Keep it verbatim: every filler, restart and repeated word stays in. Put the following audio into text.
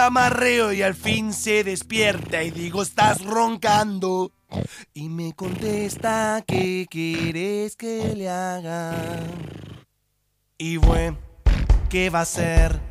amarreo y al fin se despierta y digo, estás roncando. Y me contesta, ¿qué quieres que le haga? Y bueno, ¿qué va a hacer?